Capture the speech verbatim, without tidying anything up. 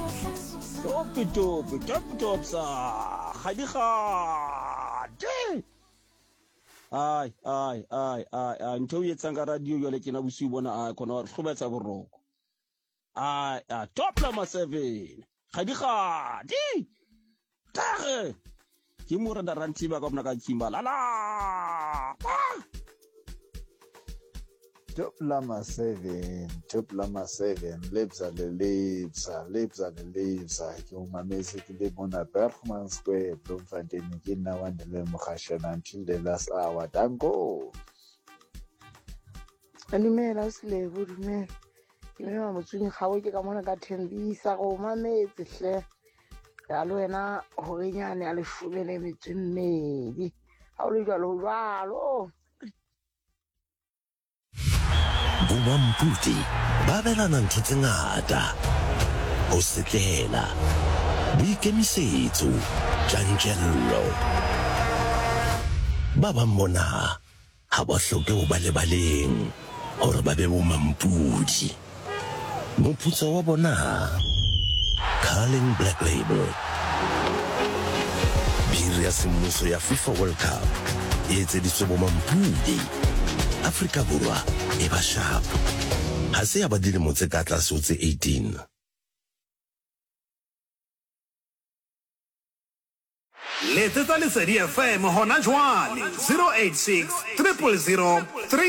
Topi topi topi topi sa kgadi kgate. Ai ai ai ai ai ntho e etsang ka radio jwale ke na bosiu bona a khona re hlobetsa boroko. Ai a top number seven kgadi kgate. Tare ke mo re da rantsiba ka mna ka kimba la la. Top Lama seven, Top Lama seven, Lebza le Lebza, Lebza le Lebza, ke umametse ke le mona Bergman Square, Bloemfontein ke nna wa le mogashana until the last hour. Danko. Dumela Slebo, dumela. Ke le motsweng gawe ke ka mona ka Thembisa go mametse hle. Ya lo wena ho renyane a le shome le metso e mmedi. Ha o le jalo jalo. Bomamputi ba belana ntho tse ngata ho setlela boikemisetso tjantjello ba bang bona ha ba hloke ho ba lebaleng hore ba be bomampudi. Moputso wa bona Carling Black Label biri ya semmuso ya FIFA World Cup e etseditswe bomampudi. Afrika Borwa e ba sharp ha se ya ba dilemo tse ka tlase ho tse eighteen. Letsetsa Lesedi F M hona jwale zero eight six, triple zero, three